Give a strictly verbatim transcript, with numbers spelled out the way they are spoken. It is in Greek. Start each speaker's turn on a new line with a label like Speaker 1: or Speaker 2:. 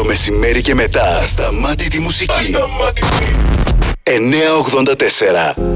Speaker 1: μεσημέρι και μετά. Ασταμάτητη μουσική.
Speaker 2: Ασταμάτητη.
Speaker 1: εννιακόσια ογδόντα τέσσερα